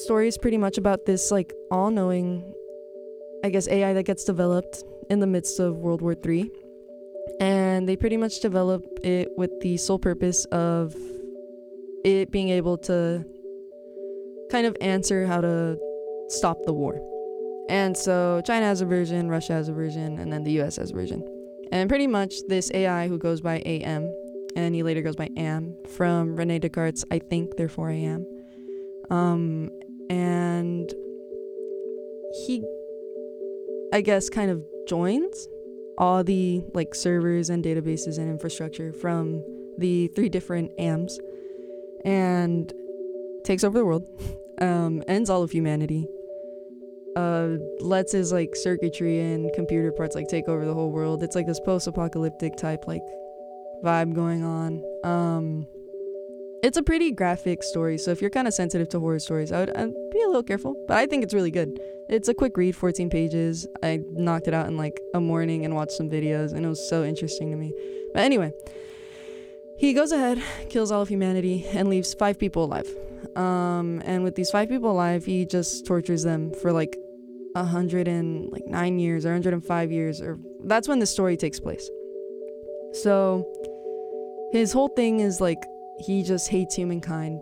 story is pretty much about this like all-knowing, I guess, AI that gets developed in the midst of World War III. And they pretty much develop it with the sole purpose of it being able to kind of answer how to stop the war. And so China has a version, Russia has a version, and then the US has a version. And pretty much this AI who goes by AM, and he later goes by Am, from Rene Descartes' I think, therefore I am. And he, I guess, kind of joins all the like servers and databases and infrastructure from the 3 different AMs and takes over the world, ends all of humanity, lets his like circuitry and computer parts like take over the whole world. It's like this post-apocalyptic type like vibe going on. It's a pretty graphic story, so if you're kind of sensitive to horror stories, I'd be a little careful, but I think it's really good. It's a quick read, 14 pages. I knocked it out in like a morning and watched some videos, and it was so interesting to me. But anyway, he goes ahead, kills all of humanity, and leaves 5 people alive. And with these 5 people alive, he just tortures them for like 109 years or 105 years, or that's when the story takes place. So his whole thing is like he just hates humankind